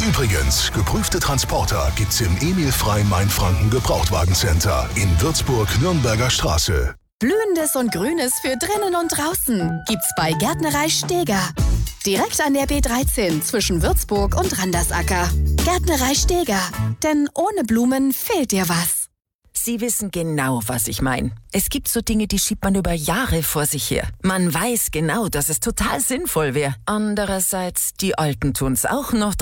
Übrigens, geprüfte Transporter gibt's im Emil Frey Mainfranken Gebrauchtwagencenter in Würzburg, Nürnberger Straße. Blühendes und Grünes für drinnen und draußen gibt's bei Gärtnerei Steger. Direkt an der B13 zwischen Würzburg und Randersacker. Gärtnerei Steger. Denn ohne Blumen fehlt dir was. Sie wissen genau, was ich meine. Es gibt so Dinge, die schiebt man über Jahre vor sich her. Man weiß genau, dass es total sinnvoll wäre. Andererseits, die Alten tun's auch noch